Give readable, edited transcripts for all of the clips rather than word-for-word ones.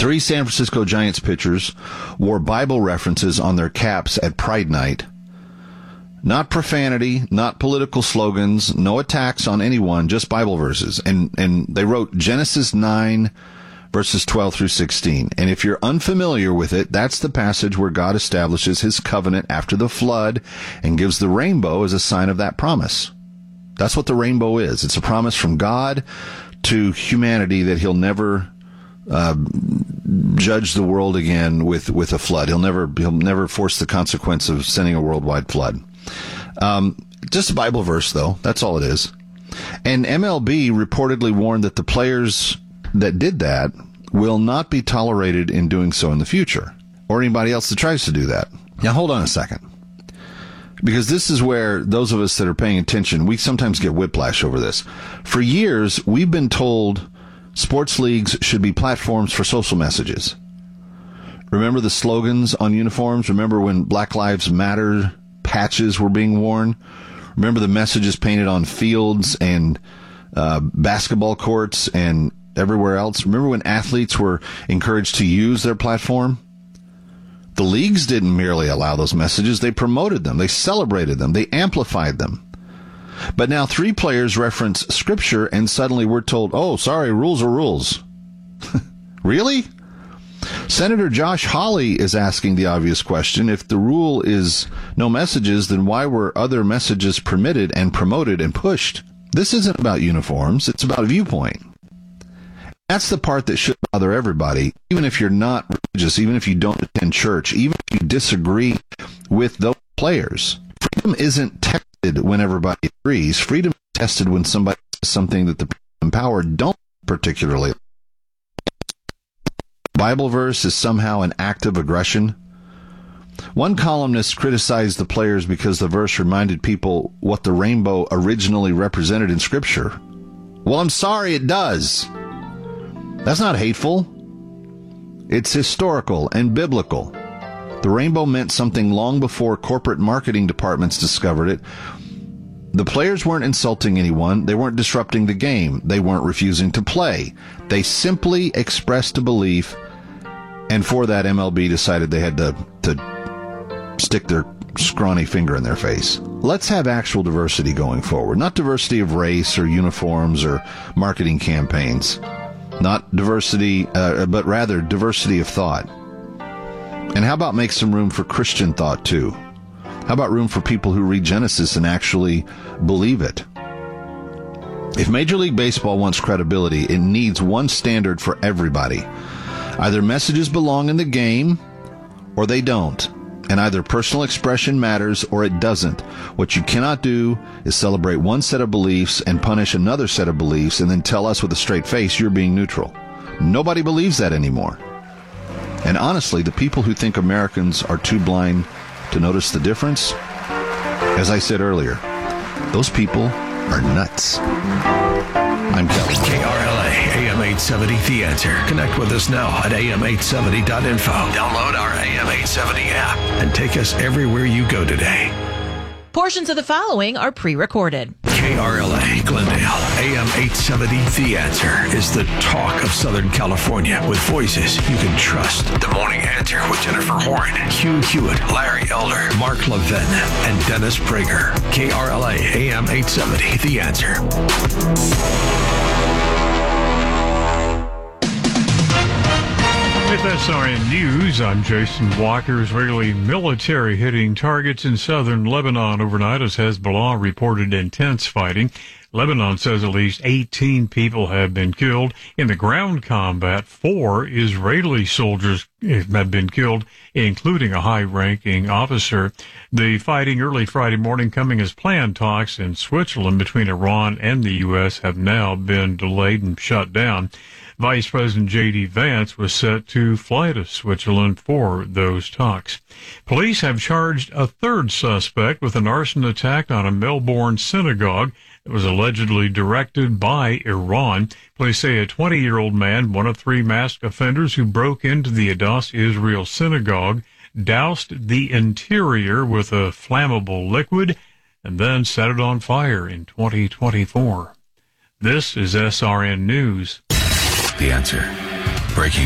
3 San Francisco Giants pitchers wore Bible references on their caps at Pride Night. Not profanity, not political slogans, no attacks on anyone, just Bible verses. And they wrote Genesis 9, verses 12 through 16. And if you're unfamiliar with it, that's the passage where God establishes his covenant after the flood and gives the rainbow as a sign of that promise. That's what the rainbow is. It's a promise from God to humanity that he'll never judge the world again with a flood. He'll never force the consequence of sending a worldwide flood. Just a Bible verse, though. That's all it is. And MLB reportedly warned that the players that did that will not be tolerated in doing so in the future, or anybody else that tries to do that. Now, hold on a second. Because this is where those of us that are paying attention, we sometimes get whiplash over this. For years, we've been told sports leagues should be platforms for social messages. Remember the slogans on uniforms? Remember when Black Lives Matter patches were being worn? Remember the messages painted on fields and basketball courts and everywhere else? Remember when athletes were encouraged to use their platform? The leagues didn't merely allow those messages. They promoted them. They celebrated them. They amplified them. But now 3 players reference Scripture, and suddenly we're told, oh, sorry, rules are rules. Really? Senator Josh Hawley is asking the obvious question. If the rule is no messages, then why were other messages permitted and promoted and pushed? This isn't about uniforms. It's about viewpoint. That's the part that should bother everybody, even if you're not religious, even if you don't attend church, even if you disagree with those players. Freedom isn't tested when everybody agrees. Freedom is tested when somebody says something that the people in power don't particularly like. Bible verse is somehow an act of aggression. One columnist criticized the players because the verse reminded people what the rainbow originally represented in Scripture. Well, I'm sorry, it does. That's not hateful. It's historical and biblical. The rainbow meant something long before corporate marketing departments discovered it. The players weren't insulting anyone. They weren't disrupting the game. They weren't refusing to play. They simply expressed a belief, and for that, MLB decided they had to stick their scrawny finger in their face. Let's have actual diversity going forward, not diversity of race or uniforms or marketing campaigns. Not diversity, but rather diversity of thought. And how about make some room for Christian thought, too? How about room for people who read Genesis and actually believe it? If Major League Baseball wants credibility, it needs one standard for everybody. Either messages belong in the game, or they don't. And either personal expression matters or it doesn't. What you cannot do is celebrate one set of beliefs and punish another set of beliefs and then tell us with a straight face you're being neutral. Nobody believes that anymore. And honestly, the people who think Americans are too blind to notice the difference, as I said earlier, those people are nuts. I'm Kelly. KRLA, AM 870, The Answer. Connect with us now at am870.info. Download our AM 870 app and take us everywhere you go today. Portions of the following are pre-recorded. KRLA, Glendale, AM 870, The Answer is the talk of Southern California with voices you can trust. The Morning Answer with Jennifer Horn, Hugh Hewitt, Larry Elder, Mark Levin, and Dennis Prager. KRLA, AM 870, The Answer. With SRN News, I'm Jason Walker. Israeli military hitting targets in southern Lebanon overnight as Hezbollah reported intense fighting. Lebanon says at least 18 people have been killed. In the ground combat, 4 Israeli soldiers have been killed, including a high-ranking officer. The fighting early Friday morning coming as planned talks in Switzerland between Iran and the U.S. have now been delayed and shut down. Vice President J.D. Vance was set to fly to Switzerland for those talks. Police have charged a third suspect with an arson attack on a Melbourne synagogue that was allegedly directed by Iran. Police say a 20-year-old man, one of 3 masked offenders who broke into the Adass Israel synagogue, doused the interior with a flammable liquid and then set it on fire in 2024. This is SRN News. The Answer. Breaking news.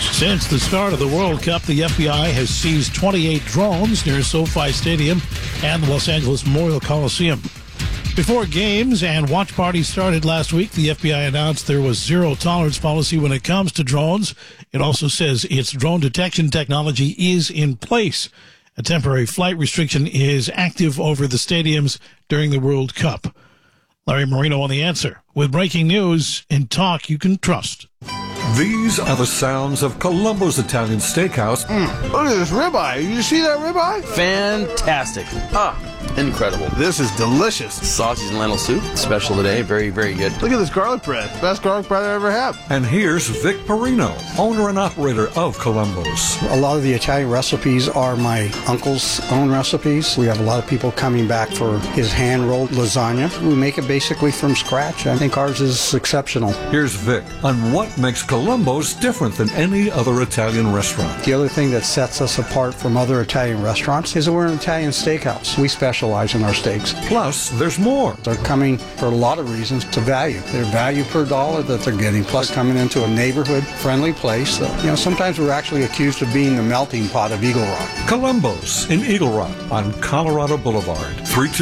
Since the start of the World Cup, the FBI has seized 28 drones near SoFi Stadium and the Los Angeles Memorial Coliseum. Before games and watch parties started last week, the FBI announced there was zero tolerance policy when it comes to drones. It also says its drone detection technology is in place. A temporary flight restriction is active over the stadiums during the World Cup. Larry Marino on The Answer with breaking news and talk you can trust. These are the sounds of Columbo's Italian Steakhouse. Look at this ribeye. You see that ribeye? Fantastic. Incredible. This is delicious. Sausage and lentil soup, special today. Very, very good. Look at this garlic bread. Best garlic bread I ever had. And here's Vic Perino, owner and operator of Columbo's. A lot of the Italian recipes are my uncle's own recipes. We have a lot of people coming back for his hand-rolled lasagna. We make it basically from scratch. I think ours is exceptional. Here's Vic on what makes Columbo's different than any other Italian restaurant. The other thing that sets us apart from other Italian restaurants is that we're an Italian steakhouse. We specialize in our steaks. Plus, there's more. They're coming for a lot of reasons to value. Their value per dollar that they're getting, plus coming into a neighborhood-friendly place. Sometimes we're actually accused of being the melting pot of Eagle Rock. Columbo's in Eagle Rock on Colorado Boulevard.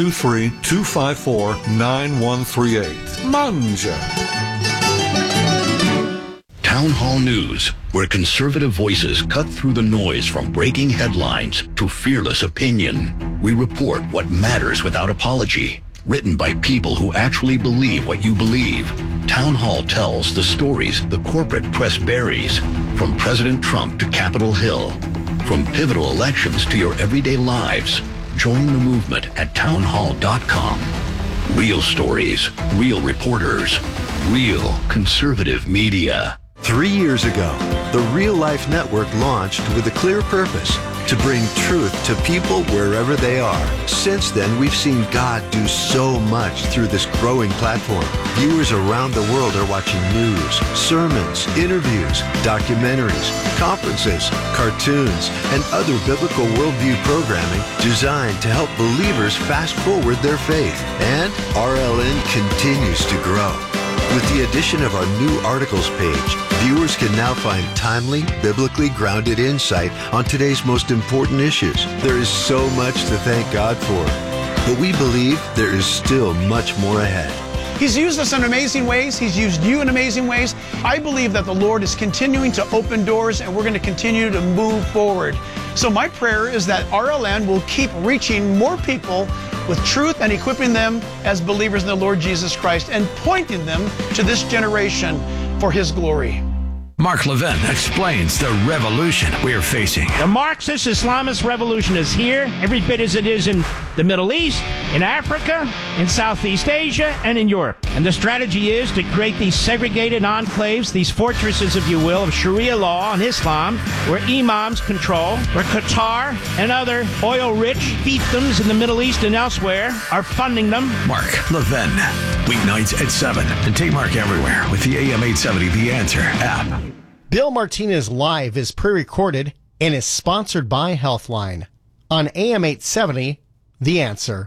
323-254-9138. Mangia. Town Hall News, where conservative voices cut through the noise from breaking headlines to fearless opinion. We report what matters without apology. Written by people who actually believe what you believe. Town Hall tells the stories the corporate press buries, from President Trump to Capitol Hill. From pivotal elections to your everyday lives. Join the movement at townhall.com. Real stories, real reporters, real conservative media. 3 years ago, the Real Life Network launched with a clear purpose: to bring truth to people wherever they are. Since then, we've seen God do so much through this growing platform. Viewers around the world are watching news, sermons, interviews, documentaries, conferences, cartoons, and other biblical worldview programming designed to help believers fast forward their faith. And RLN continues to grow. With the addition of our new articles page, viewers can now find timely, biblically grounded insight on today's most important issues. There is so much to thank God for, but we believe there is still much more ahead. He's used us in amazing ways. He's used you in amazing ways. I believe that the Lord is continuing to open doors, and we're going to continue to move forward. So my prayer is that RLN will keep reaching more people with truth and equipping them as believers in the Lord Jesus Christ and pointing them to this generation for His glory. Mark Levin explains the revolution we're facing. The Marxist Islamist revolution is here, every bit as it is in the Middle East, in Africa, in Southeast Asia, and in Europe. And the strategy is to create these segregated enclaves, these fortresses, if you will, of Sharia law and Islam, where imams control, where Qatar and other oil-rich fiefdoms in the Middle East and elsewhere are funding them. Mark Levin, weeknights at 7. And take Mark everywhere with the AM 870 The Answer app. Bill Martinez Live is pre-recorded and is sponsored by Healthline. On AM 870, The Answer.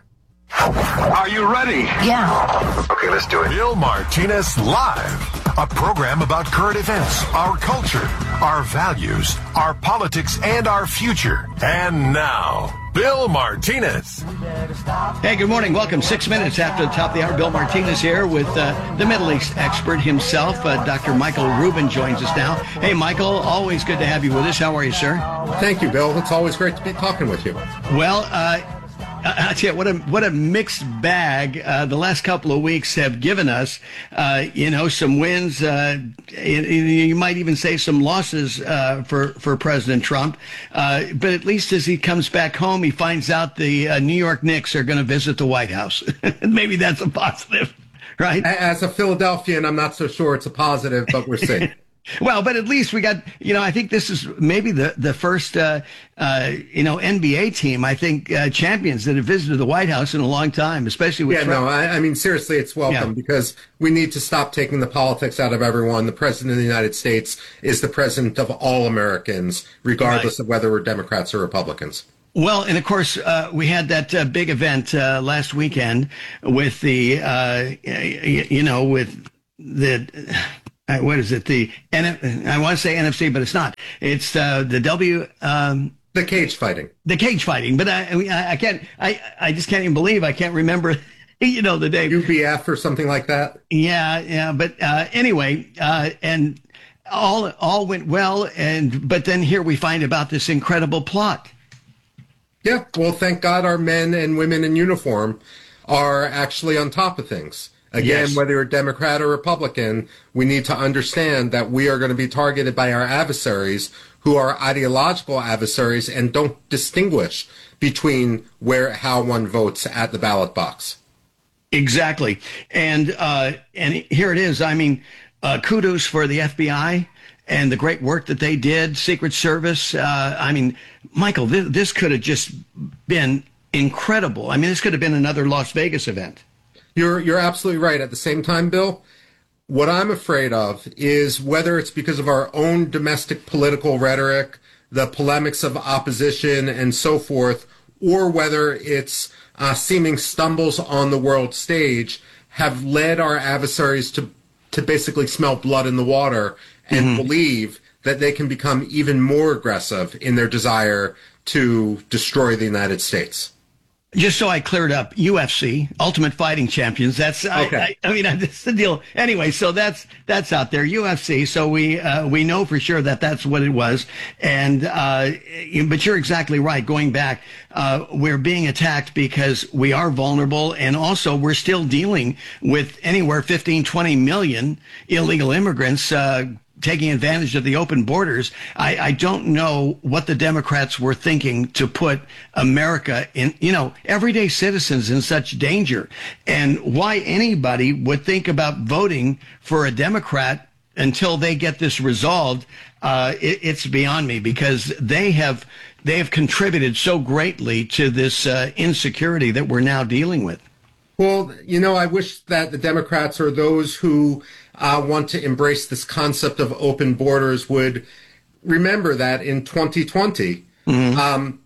Are you ready? Yeah. Okay, let's do it. Bill Martinez Live, a program about current events, our culture, our values, our politics, and our future. And now, Bill Martinez. Hey, good morning. Welcome. 6 minutes after the top of the hour. Bill Martinez here with the Middle East expert himself. Dr. Michael Rubin joins us now. Hey, Michael, always good to have you with us. How are you, sir? Thank you, Bill. It's always great to be talking with you. Well, I'll tell you, what a mixed bag the last couple of weeks have given us. Some wins. You might even say some losses for President Trump. But at least as he comes back home, he finds out the New York Knicks are going to visit the White House. Maybe that's a positive, right? As a Philadelphian, I'm not so sure it's a positive, but we're seeing. Well, but at least we got, I think this is maybe the first, NBA team, I think, champions that have visited the White House in a long time, especially with Trump. I mean, seriously, it's welcome because we need to stop taking the politics out of everyone. The President of the United States is the president of all Americans, regardless of whether we're Democrats or Republicans. Well, and of course, we had that big event last weekend with what is it? I want to say NFC, but it's not. It's the cage fighting. The cage fighting. But I can't. I just can't even believe I can't remember. The day. UBF or something like that. Yeah. But anyway, and all went well, but then here we find about this incredible plot. Yeah. Well, thank God our men and women in uniform are actually on top of things. Again, Yes. whether you're Democrat or Republican, we need to understand that we are going to be targeted by our adversaries who are ideological adversaries and don't distinguish between how one votes at the ballot box. Exactly. And here it is. I mean, kudos for the FBI and the great work that they did, Secret Service. I mean, Michael, this could have just been incredible. I mean, this could have been another Las Vegas event. You're absolutely right. At the same time, Bill, what I'm afraid of is whether it's because of our own domestic political rhetoric, the polemics of opposition and so forth, or whether it's seeming stumbles on the world stage have led our adversaries to basically smell blood in the water and believe that they can become even more aggressive in their desire to destroy the United States. Just so I cleared up, UFC, Ultimate Fighting Champions. That's okay. I mean, that's the deal. Anyway, so that's out there, UFC. So we know for sure that that's what it was. And but you're exactly right. Going back, we're being attacked because we are vulnerable, and also we're still dealing with anywhere 15, 20 million illegal immigrants. Taking advantage of the open borders. I don't know what the Democrats were thinking to put America in, everyday citizens in such danger, and why anybody would think about voting for a Democrat until they get this resolved. It's beyond me, because they have contributed so greatly to this insecurity that we're now dealing with. Well, I wish that the Democrats or those who want to embrace this concept of open borders would remember that in 2020, in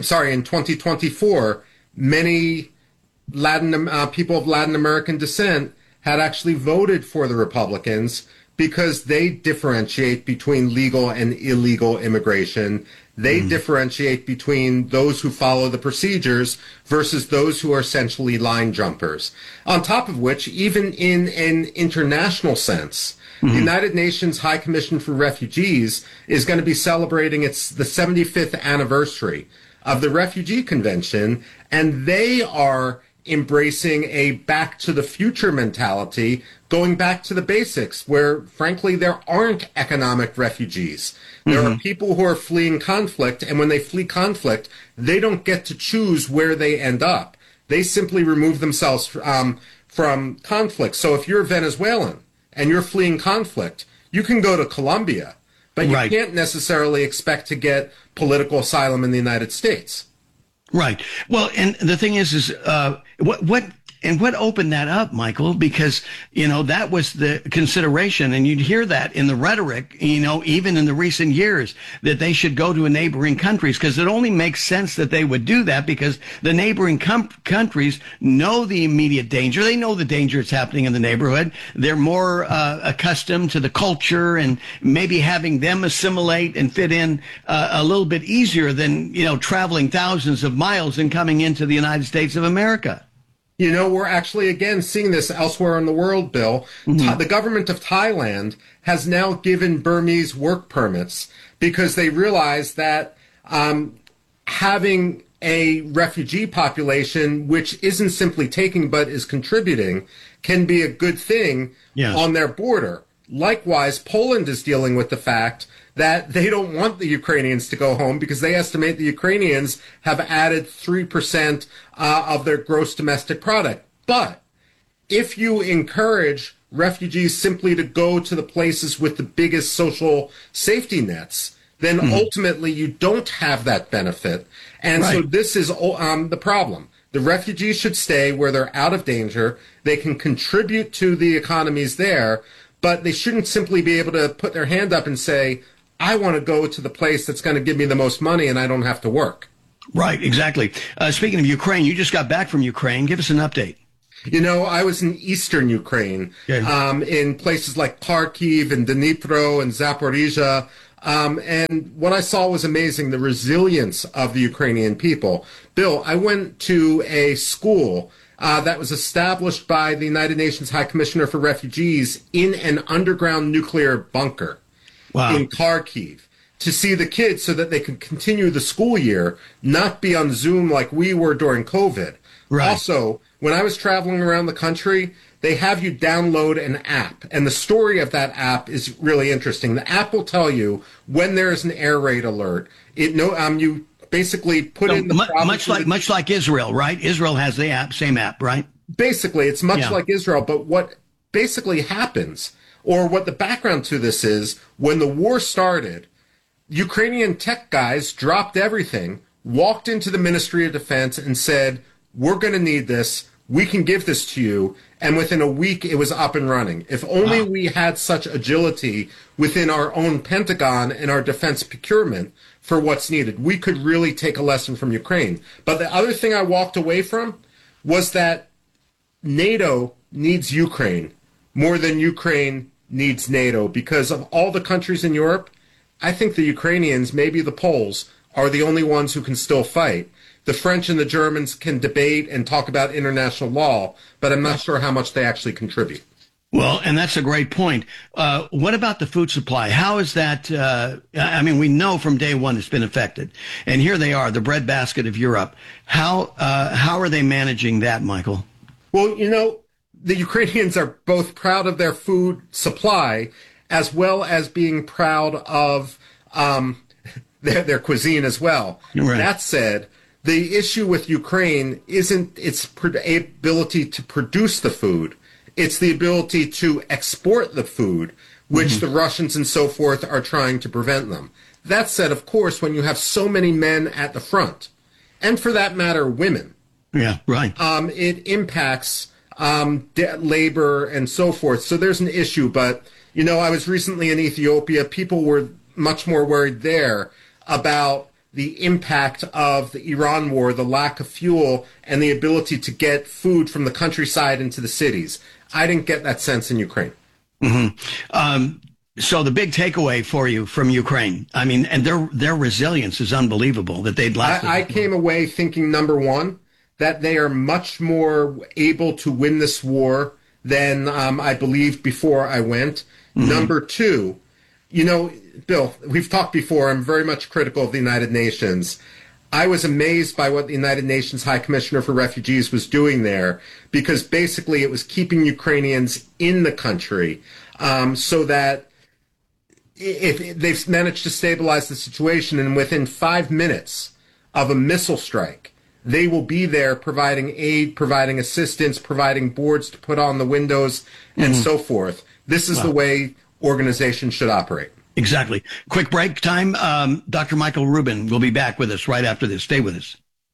2024, many people of Latin American descent had actually voted for the Republicans because they differentiate between legal and illegal immigration. They differentiate between those who follow the procedures versus those who are essentially line jumpers. On top of which, even in an international sense, the United Nations High Commission for Refugees is going to be celebrating the 75th anniversary of the Refugee Convention, and they are embracing a back to the future mentality, going back to the basics, where frankly there aren't economic refugees. There are people who are fleeing conflict, and when they flee conflict, they don't get to choose where they end up. They simply remove themselves from conflict. So if you're Venezuelan and you're fleeing conflict, you can go to Colombia, but you can't necessarily expect to get political asylum in the United States. Right. Well, and the thing is what opened that up, Michael? Because, that was the consideration, and you'd hear that in the rhetoric, even in the recent years, that they should go to neighboring countries, because it only makes sense that they would do that because the neighboring countries know the immediate danger. They know the danger that's happening in the neighborhood. They're more accustomed to the culture, and maybe having them assimilate and fit in a little bit easier than, traveling thousands of miles and coming into the United States of America. We're actually, again, seeing this elsewhere in the world, Bill. The government of Thailand has now given Burmese work permits because they realize that having a refugee population, which isn't simply taking but is contributing, can be a good thing on their border. Likewise, Poland is dealing with the fact that they don't want the Ukrainians to go home because they estimate the Ukrainians have added 3% of their gross domestic product. But if you encourage refugees simply to go to the places with the biggest social safety nets, then ultimately you don't have that benefit. And so this is the problem. The refugees should stay where they're out of danger. They can contribute to the economies there, but they shouldn't simply be able to put their hand up and say, I want to go to the place that's going to give me the most money and I don't have to work. Right, exactly. Speaking of Ukraine, you just got back from Ukraine. Give us an update. You know, I was in eastern Ukraine, in places like Kharkiv and Dnipro and Zaporizhia. And what I saw was amazing, the resilience of the Ukrainian people. Bill, I went to a school that was established by the United Nations High Commissioner for Refugees in an underground nuclear bunker in Kharkiv to see the kids so that they could continue the school year, not be on Zoom like we were during COVID. Right. Also, when I was traveling around the country, they have you download an app, and the story of that app is really interesting. The app will tell you when there is an air raid alert. You basically put in the much like Israel, right? Israel has the app, same app, right? Basically, it's much like Israel, but what basically happens, or what the background to this is, when the war started, Ukrainian tech guys dropped everything, walked into the Ministry of Defense and said, we're going to need this. We can give this to you. And within a week, it was up and running. If only we had such agility within our own Pentagon and our defense procurement for what's needed, we could really take a lesson from Ukraine. But the other thing I walked away from was that NATO needs Ukraine more than Ukraine needs NATO, because of all the countries in Europe, I think the Ukrainians, maybe the Poles, are the only ones who can still fight. The French and the Germans can debate and talk about international law, but I'm not sure how much they actually contribute. Well, and that's a great point. What about the food supply? How is that? I mean, we know from day one it's been affected. And here they are, the breadbasket of Europe. How are they managing that, Michael? Well, you know, the Ukrainians are both proud of their food supply as well as being proud of their cuisine as well. Right. That said, the issue with Ukraine isn't its ability to produce the food. It's the ability to export the food, which the Russians and so forth are trying to prevent them. That said, of course, when you have so many men at the front, and for that matter, women, it impacts labor and so forth. So there's an issue. But, you know, I was recently in Ethiopia. People were much more worried there about the impact of the Iran war, the lack of fuel, and the ability to get food from the countryside into the cities. I didn't get that sense in Ukraine. So the big takeaway for you from Ukraine, I mean, and their resilience is unbelievable that they'd lasted. I came away thinking, number one, that they are much more able to win this war than I believed before I went. Number two, you know, Bill, we've talked before, I'm very much critical of the United Nations. I was amazed by what the United Nations High Commissioner for Refugees was doing there, because basically it was keeping Ukrainians in the country so that if they've managed to stabilize the situation, and within 5 minutes of a missile strike, they will be there providing aid, providing assistance, providing boards to put on the windows, and so forth. This is the way organizations should operate. Exactly. Quick break time. Dr. Michael Rubin will be back with us right after this. Stay with us.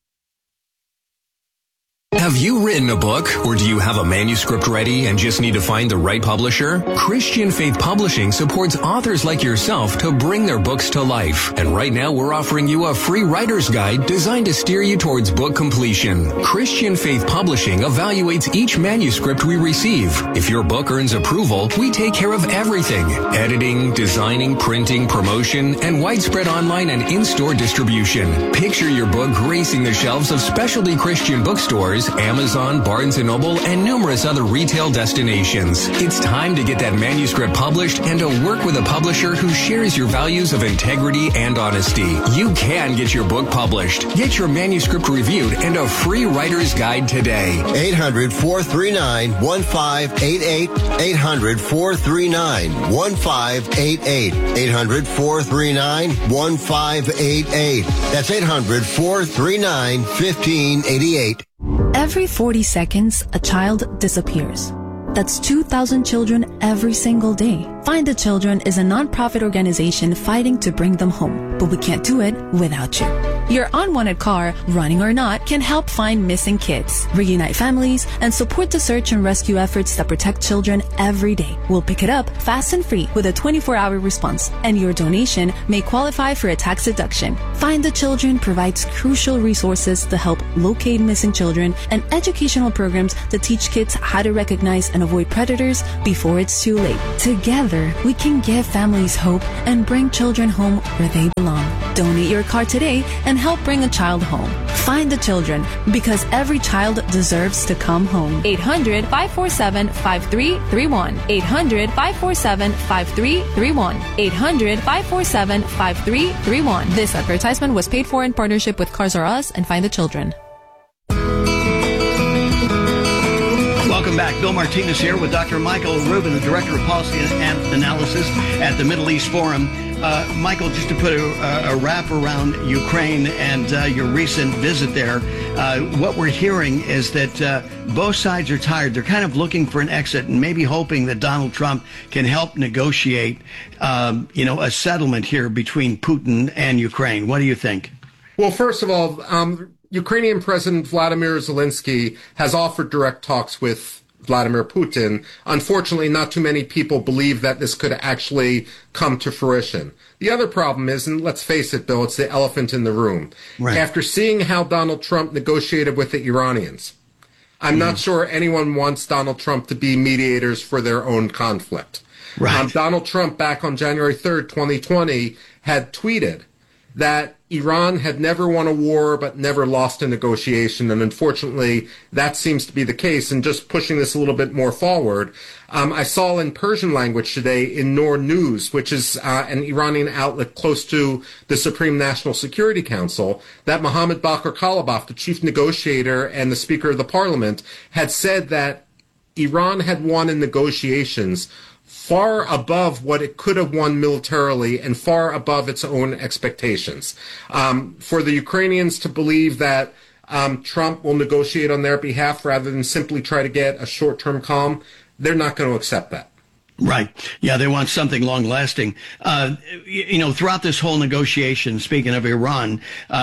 Have you written a book, or do you have a manuscript ready and just need to find the right publisher? Christian Faith Publishing supports authors like yourself to bring their books to life. And right now we're offering you a free writer's guide designed to steer you towards book completion. Christian Faith Publishing evaluates each manuscript we receive. If your book earns approval, we take care of everything: editing, designing, printing, promotion, and widespread online and in-store distribution. Picture your book gracing the shelves of specialty Christian bookstores, Amazon, Barnes & Noble, and numerous other retail destinations. It's time to get that manuscript published and to work with a publisher who shares your values of integrity and honesty. You can get your book published. Get your manuscript reviewed and a free writer's guide today. 800-439-1588. 800-439-1588. 800-439-1588. That's 800-439-1588. Every 40 seconds, a child disappears. That's 2,000 children every single day. Find the Children is a non-profit organization fighting to bring them home, but we can't do it without you. Your unwanted car, running or not, can help find missing kids, reunite families, and support the search and rescue efforts that protect children every day. We'll pick it up fast and free with a 24-hour response, and your donation may qualify for a tax deduction. Find the Children provides crucial resources to help locate missing children and educational programs to teach kids how to recognize and avoid predators before it's too late. Together, we can give families hope and bring children home where they belong. Donate your car today and help bring a child home. Find the Children, because every child deserves to come home. 800-547-5331. 800-547-5331. 800-547-5331. This advertisement was paid for in partnership with Cars R Us and Find the Children. Welcome back. Bill Martinez here with Dr. Michael Rubin, the Director of Policy and Analysis at the Middle East Forum. Michael, just to put a wrap around Ukraine and your recent visit there, what we're hearing is that both sides are tired. They're kind of looking for an exit and maybe hoping that Donald Trump can help negotiate, a settlement here between Putin and Ukraine. What do you think? Well, first of all, Ukrainian President Vladimir Zelensky has offered direct talks with Vladimir Putin. Unfortunately, not too many people believe that this could actually come to fruition. The other problem is, and let's face it, Bill, it's the elephant in the room. Right. After seeing how Donald Trump negotiated with the Iranians, I'm not sure anyone wants Donald Trump to be mediators for their own conflict. Right. Donald Trump, back on January 3rd, 2020, had tweeted that Iran had never won a war but never lost a negotiation, and unfortunately that seems to be the case. And just pushing this a little bit more forward, I saw in Persian language today in Noor News, which is an Iranian outlet close to the Supreme National Security Council, that Mohammad Bagher Ghalibaf, the chief negotiator and the Speaker of the Parliament, had said that Iran had won in negotiations far above what it could have won militarily and far above its own expectations. For the Ukrainians to believe that Trump will negotiate on their behalf rather than simply try to get a short-term calm, they're not going to accept that. Right. Yeah, they want something long-lasting. Throughout this whole negotiation, speaking of Iran,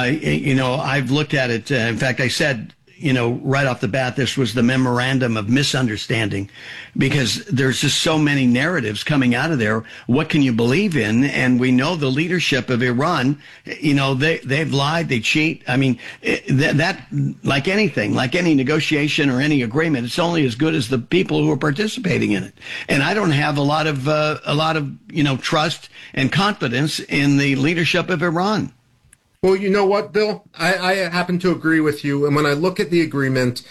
I've looked at it. In fact, I said, right off the bat, this was the memorandum of misunderstanding, because there's just so many narratives coming out of there. What can you believe in? And we know the leadership of Iran, they've lied, they cheat. I mean, that like anything, like any negotiation or any agreement, it's only as good as the people who are participating in it. And I don't have a lot of trust and confidence in the leadership of Iran. Well, you know what, Bill? I happen to agree with you. And when I look at the agreement,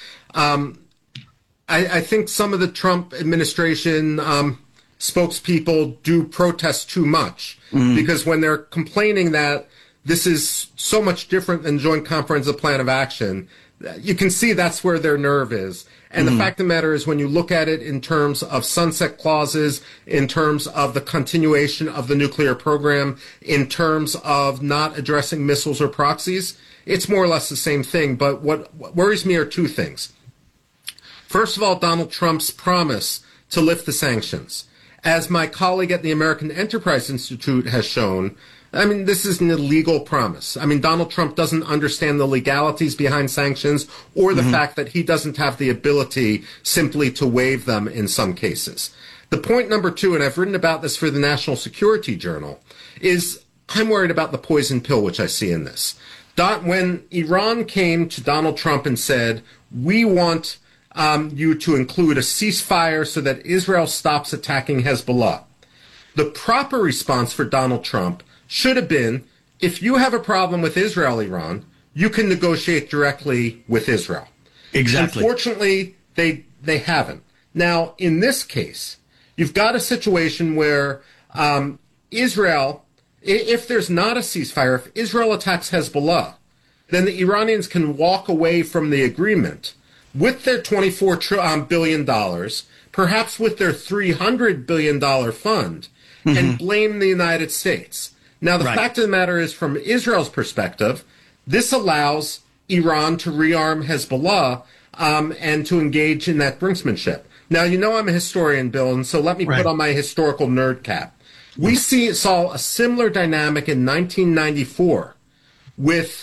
I think some of the Trump administration spokespeople do protest too much, because when they're complaining that this is so much different than Joint Comprehensive Plan of Action, you can see that's where their nerve is. And the fact of the matter is, when you look at it in terms of sunset clauses, in terms of the continuation of the nuclear program, in terms of not addressing missiles or proxies, it's more or less the same thing. But what worries me are two things. First of all, Donald Trump's promise to lift the sanctions. As my colleague at the American Enterprise Institute has shown, I mean, this is an illegal promise. I mean, Donald Trump doesn't understand the legalities behind sanctions or the fact that he doesn't have the ability simply to waive them in some cases. The point number two, and I've written about this for the National Security Journal, is I'm worried about the poison pill which I see in this. When Iran came to Donald Trump and said, we want you to include a ceasefire so that Israel stops attacking Hezbollah, the proper response for Donald Trump should have been, if you have a problem with Israel, Iran, you can negotiate directly with Israel. Exactly. Unfortunately, they haven't. Now, in this case, you've got a situation where Israel, if there's not a ceasefire, if Israel attacks Hezbollah, then the Iranians can walk away from the agreement with their $24 billion, perhaps with their $300 billion fund, and blame the United States. Now, the fact of the matter is, from Israel's perspective, this allows Iran to rearm Hezbollah and to engage in that brinksmanship. Now, I'm a historian, Bill, and so let me put on my historical nerd cap. We saw a similar dynamic in 1994 with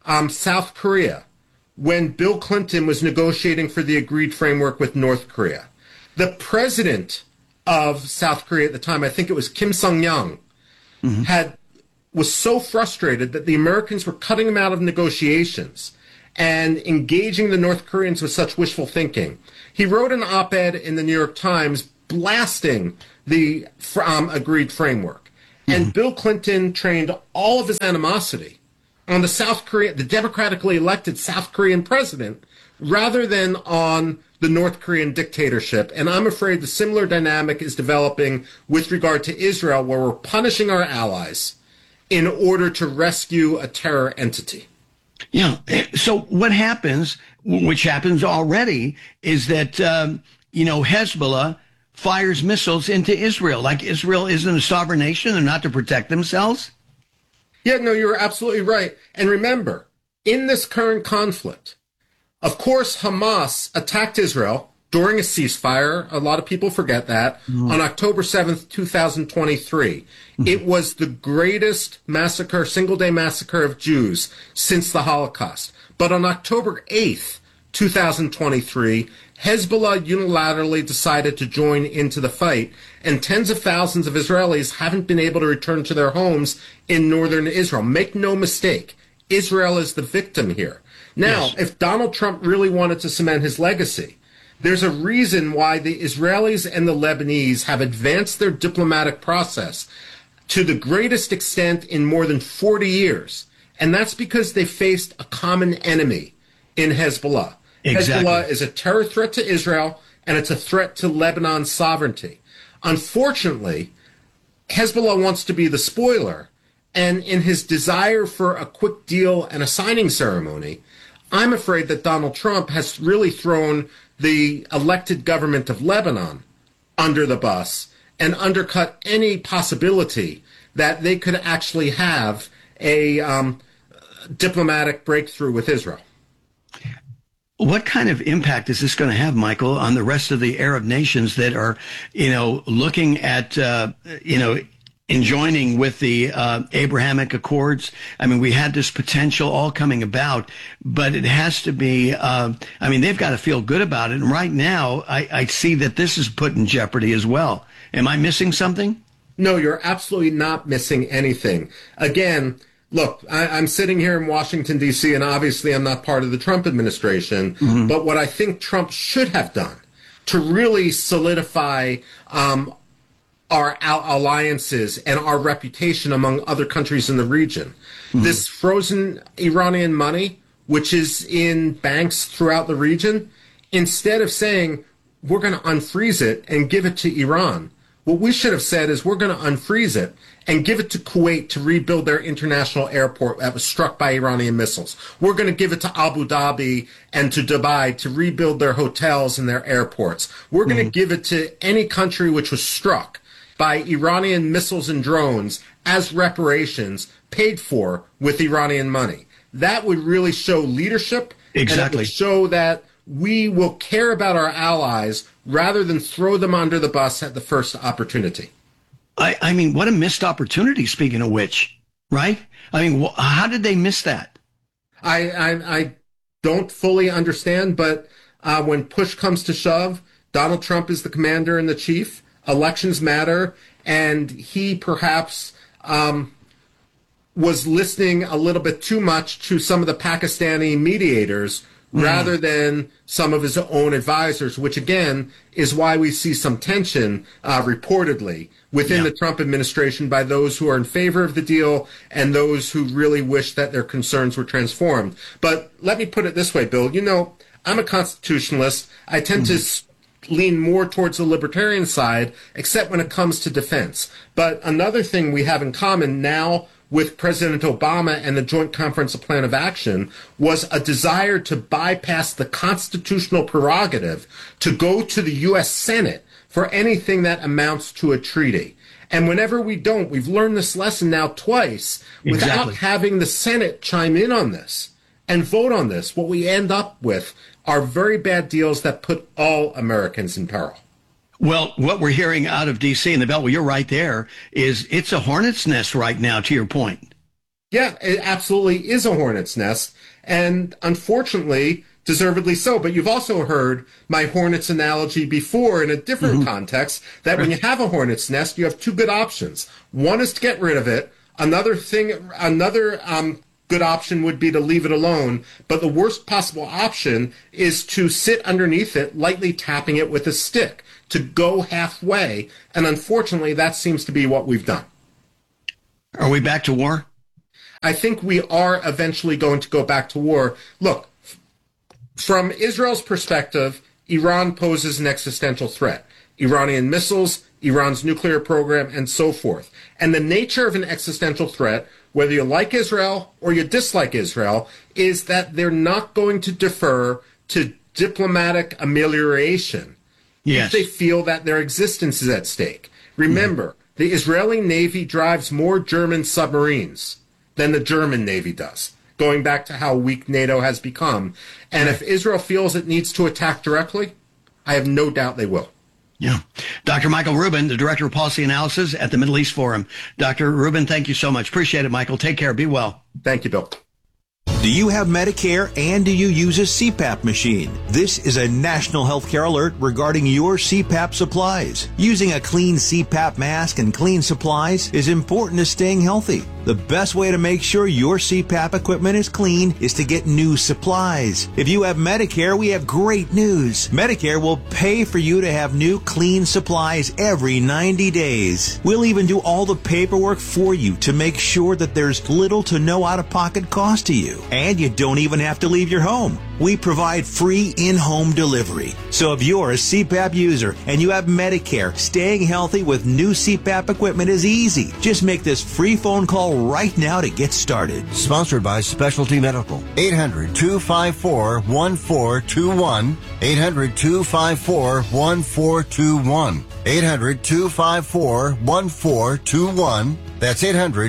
South Korea, when Bill Clinton was negotiating for the agreed framework with North Korea. The president of South Korea at the time, I think it was Kim Sung-young, was so frustrated that the Americans were cutting him out of negotiations and engaging the North Koreans with such wishful thinking. He wrote an op-ed in the New York Times blasting the agreed framework. And Bill Clinton trained all of his animosity on the democratically elected South Korean president, rather than on the North Korean dictatorship. And I'm afraid the similar dynamic is developing with regard to Israel, where we're punishing our allies in order to rescue a terror entity. Yeah. So what happens, which happens already, is that, Hezbollah fires missiles into Israel. Like Israel isn't a sovereign nation. They're not to protect themselves. Yeah, no, you're absolutely right. And remember, in this current conflict, of course, Hamas attacked Israel during a ceasefire. A lot of people forget that. On October 7th, 2023. It was the greatest massacre, single-day massacre of Jews since the Holocaust. But on October 8th, 2023, Hezbollah unilaterally decided to join into the fight, and tens of thousands of Israelis haven't been able to return to their homes in northern Israel. Make no mistake, Israel is the victim here. Now, if Donald Trump really wanted to cement his legacy, there's a reason why the Israelis and the Lebanese have advanced their diplomatic process to the greatest extent in more than 40 years. And that's because they faced a common enemy in Hezbollah. Exactly. Hezbollah is a terror threat to Israel, and it's a threat to Lebanon's sovereignty. Unfortunately, Hezbollah wants to be the spoiler, and in his desire for a quick deal and a signing ceremony, I'm afraid that Donald Trump has really thrown the elected government of Lebanon under the bus and undercut any possibility that they could actually have a diplomatic breakthrough with Israel. What kind of impact is this going to have, Michael, on the rest of the Arab nations that are, looking at, enjoining with the Abrahamic Accords? I mean, we had this potential all coming about, but it has to be, they've got to feel good about it. And right now, I see that this is put in jeopardy as well. Am I missing something? No, you're absolutely not missing anything. Again, look, I'm sitting here in Washington, D.C., and obviously I'm not part of the Trump administration, but what I think Trump should have done to really solidify our alliances and our reputation among other countries in the region. This frozen Iranian money, which is in banks throughout the region, instead of saying, we're going to unfreeze it and give it to Iran, what we should have said is we're going to unfreeze it and give it to Kuwait to rebuild their international airport that was struck by Iranian missiles. We're going to give it to Abu Dhabi and to Dubai to rebuild their hotels and their airports. We're going to give it to any country which was struck by Iranian missiles and drones as reparations paid for with Iranian money. That would really show leadership. Exactly. And it would show that we will care about our allies rather than throw them under the bus at the first opportunity. I mean, what a missed opportunity, speaking of which, right? I mean, how did they miss that? I don't fully understand, but when push comes to shove, Donald Trump is the commander and the chief. Elections matter, and he perhaps was listening a little bit too much to some of the Pakistani mediators rather than some of his own advisors, which again is why we see some tension reportedly within the Trump administration by those who are in favor of the deal and those who really wish that their concerns were transformed. But let me put it this way, Bill. I'm a constitutionalist. I tend to lean more towards the libertarian side, except when it comes to defense. But another thing we have in common now with President Obama and the Joint Conference Plan of Action was a desire to bypass the constitutional prerogative to go to the U.S. Senate for anything that amounts to a treaty. And whenever we don't, we've learned this lesson now twice, without having the Senate chime in on this and vote on this, what we end up with are very bad deals that put all Americans in peril. Well, what we're hearing out of D.C. and the Beltway, you're right there, is it's a hornet's nest right now, to your point. Yeah, it absolutely is a hornet's nest. And unfortunately, deservedly so. But you've also heard my hornet's analogy before in a different context, that when you have a hornet's nest, you have two good options. One is to get rid of it. Another good option would be to leave it alone. But the worst possible option is to sit underneath it, lightly tapping it with a stick, to go halfway. And unfortunately, that seems to be what we've done. Are we back to war? I think we are eventually going to go back to war. Look, from Israel's perspective, Iran poses an existential threat. Iranian missiles, Iran's nuclear program, and so forth. And the nature of an existential threat, whether you like Israel or you dislike Israel, is that they're not going to defer to diplomatic amelioration if they feel that their existence is at stake. Remember, the Israeli Navy drives more German submarines than the German Navy does, going back to how weak NATO has become. And if Israel feels it needs to attack directly, I have no doubt they will. Yeah. Dr. Michael Rubin, the Director of Policy Analysis at the Middle East Forum. Dr. Rubin, thank you so much. Appreciate it, Michael. Take care. Be well. Thank you, Bill. Do you have Medicare and do you use a CPAP machine? This is a national healthcare alert regarding your CPAP supplies. Using a clean CPAP mask and clean supplies is important to staying healthy. The best way to make sure your CPAP equipment is clean is to get new supplies. If you have Medicare, we have great news. Medicare will pay for you to have new clean supplies every 90 days. We'll even do all the paperwork for you to make sure that there's little to no out-of-pocket cost to you. And you don't even have to leave your home. We provide free in-home delivery. So if you're a CPAP user and you have Medicare, staying healthy with new CPAP equipment is easy. Just make this free phone call right now to get started. Sponsored by Specialty Medical. 800-254-1421. 800-254-1421. 800-254-1421. That's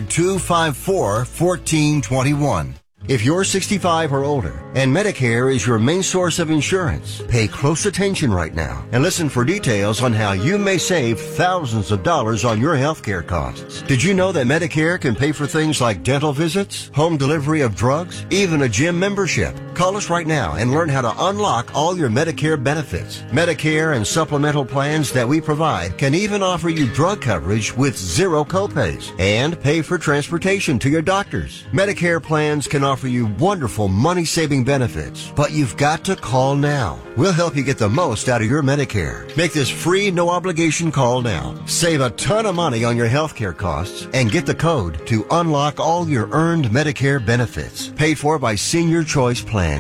800-254-1421. If you're 65 or older and Medicare is your main source of insurance, pay close attention right now and listen for details on how you may save thousands of dollars on your healthcare costs. Did you know that Medicare can pay for things like dental visits, home delivery of drugs, even a gym membership? Call us right now and learn how to unlock all your Medicare benefits. Medicare and supplemental plans that we provide can even offer you drug coverage with zero copays and pay for transportation to your doctors. Medicare plans can offer you wonderful money-saving benefits, but you've got to call now. We'll help you get the most out of your Medicare. Make this free, no-obligation call now. Save a ton of money on your healthcare costs and get the code to unlock all your earned Medicare benefits. Paid for by Senior Choice Plans.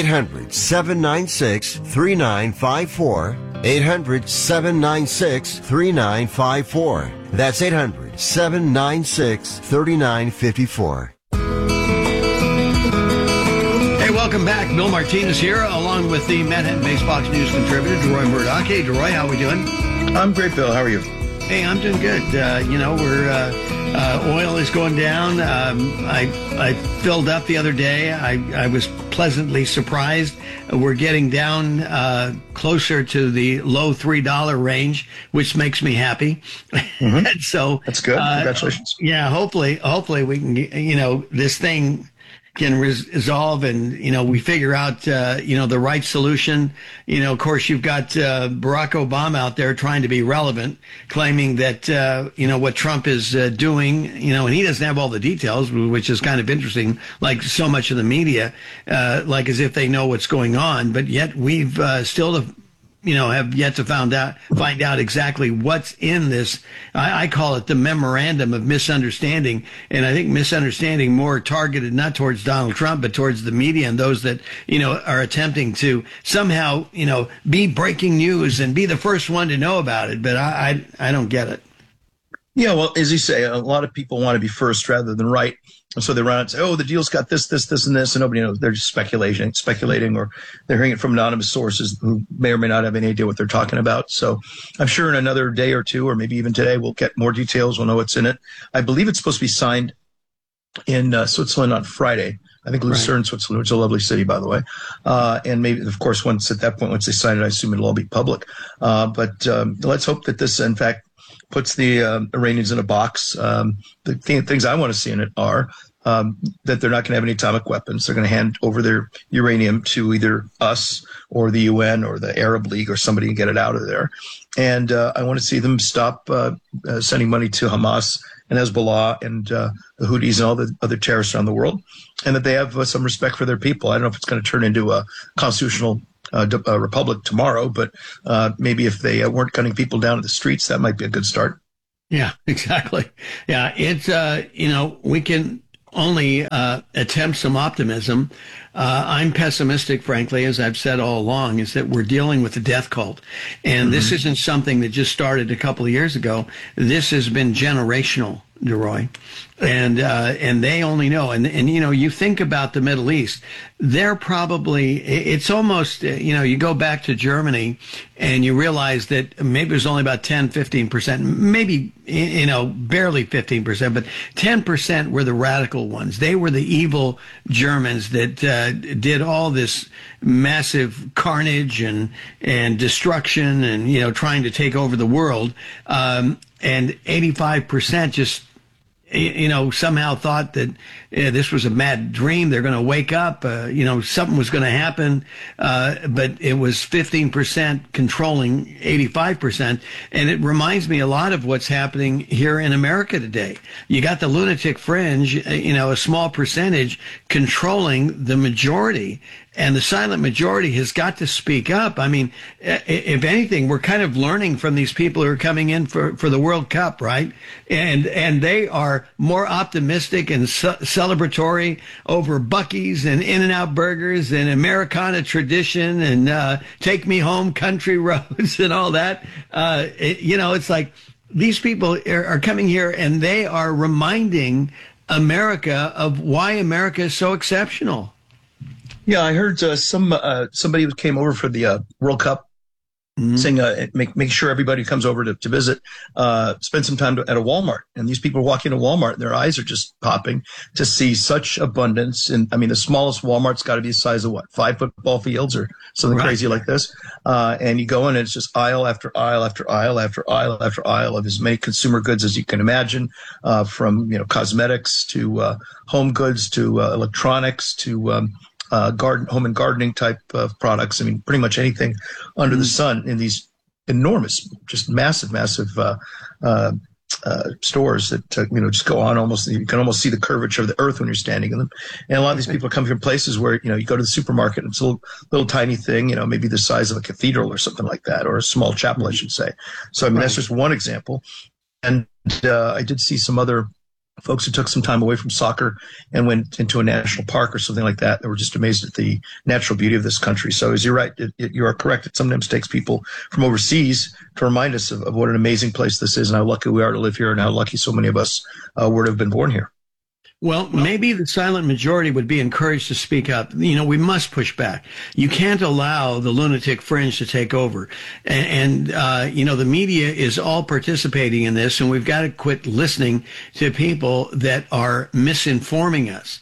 800-796-3954. 800-796-3954. That's 800-796-3954. Welcome back. Bill Martinez here, along with the Manhattan-based Fox News contributor, DeRoy Murdoch. Hey, DeRoy, how are we doing? I'm great, Bill. How are you? Hey, I'm doing good. Oil is going down. I filled up the other day. I was pleasantly surprised. We're getting down closer to the low $3 range, which makes me happy. Mm-hmm. So that's good. Congratulations. Yeah, hopefully we can, this thing can resolve and, we figure out, the right solution. Of course, you've got Barack Obama out there trying to be relevant, claiming that, what Trump is doing, and he doesn't have all the details, which is kind of interesting, like so much of the media, like as if they know what's going on. But yet we've still have yet to find out exactly what's in this. I call it the memorandum of misunderstanding. And I think misunderstanding more targeted not towards Donald Trump, but towards the media and those that, are attempting to somehow, be breaking news and be the first one to know about it. But I don't get it. Yeah, well, as you say, a lot of people want to be first rather than right. And so they run out and say, oh, the deal's got this, and this, and nobody knows. They're just speculating, or they're hearing it from anonymous sources who may or may not have any idea what they're talking about. So I'm sure in another day or two, or maybe even today, we'll get more details. We'll know what's in it. I believe it's supposed to be signed in Switzerland on Friday. I think Lucerne, Switzerland, which is a lovely city, by the way. And maybe, of course, once they sign it, I assume it'll all be public. But let's hope that this, in fact, puts the Iranians in a box. The things I want to see in it are that they're not going to have any atomic weapons. They're going to hand over their uranium to either us or the UN or the Arab League or somebody and get it out of there. And I want to see them stop sending money to Hamas and Hezbollah and the Houthis and all the other terrorists around the world, and that they have some respect for their people. I don't know if it's going to turn into a constitutional republic tomorrow, but maybe if they weren't gunning people down in the streets, that might be a good start. Yeah, exactly. Yeah, it's, we can only attempt some optimism. I'm pessimistic, frankly, as I've said all along, is that we're dealing with a death cult. And this isn't something that just started a couple of years ago. This has been generational, DeRoy. And they only know. And you think about the Middle East, they're probably, it's almost, you go back to Germany and you realize that maybe it was only about 10, 15%, maybe, barely 15%, but 10% were the radical ones. They were the evil Germans that did all this massive carnage and destruction and, trying to take over the world. And 85% just, somehow thought that this was a mad dream. They're going to wake up, something was going to happen. But it was 15% controlling 85%. And it reminds me a lot of what's happening here in America today. You got the lunatic fringe, a small percentage controlling the majority. And the silent majority has got to speak up. I mean, if anything, we're kind of learning from these people who are coming in for the World Cup, right? And they are more optimistic and celebratory over Buc-ee's and In-N-Out Burgers and Americana tradition and Take Me Home Country Roads and all that. It's like these people are coming here and they are reminding America of why America is so exceptional. Yeah, I heard somebody who came over for the World Cup saying make sure everybody who comes over to visit spend some time at a Walmart. And these people are walking to Walmart and their eyes are just popping to see such abundance. And I mean, the smallest Walmart's got to be the size of 5 football fields or something crazy like this. And you go in and it's just aisle after aisle after aisle after aisle after aisle of as many consumer goods as you can imagine, from cosmetics to home goods to electronics to home and gardening type of products. I mean, pretty much anything under the sun in these enormous, just massive stores that, just go on almost, you can almost see the curvature of the earth when you're standing in them. And a lot of these people are coming from places where, you go to the supermarket and it's a little tiny thing, maybe the size of a cathedral or something like that, or a small chapel, I should say. So, I mean, that's just one example. And I did see some other folks who took some time away from soccer and went into a national park or something like that. They were just amazed at the natural beauty of this country. So as you're right, you are correct. It sometimes takes people from overseas to remind us of what an amazing place this is and how lucky we are to live here and how lucky so many of us were to have been born here. Well, maybe the silent majority would be encouraged to speak up. We must push back. You can't allow the lunatic fringe to take over. And the media is all participating in this, and we've got to quit listening to people that are misinforming us